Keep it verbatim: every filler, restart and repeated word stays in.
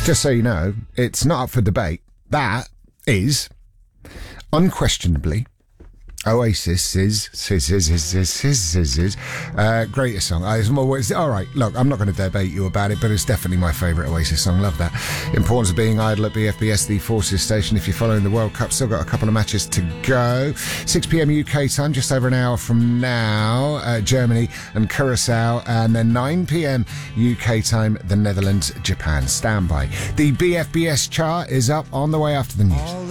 Just so you know, it's not up for debate. That is unquestionably Oasis is is is is is is, is, is uh, greatest song. I, it's, all right, look, I'm not going to debate you about it, but it's definitely my favourite Oasis song. Love that. Importance of being idle at B F B S, the Forces Station. If you're following the World Cup, still got a couple of matches to go. six p.m. U K time, just over an hour from now. Uh, Germany and Curacao, and then nine p.m. U K time, the Netherlands, Japan. Stand by. The B F B S chart is up on the way after the news.